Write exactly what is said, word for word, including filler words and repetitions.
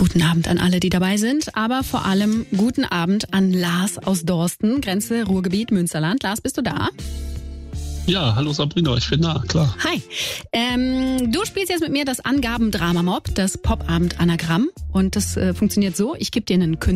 Guten Abend an alle, die dabei sind, aber vor allem guten Abend an Lars aus Dorsten, Grenze Ruhrgebiet, Münsterland. Lars, bist du da? Ja, hallo Sabrina, ich bin da, klar. Hi. Ähm, du spielst jetzt mit mir das Angaben-Drama-Mob, das Popabend-Anagramm. Und das äh, funktioniert so, ich gebe dir einen Künstler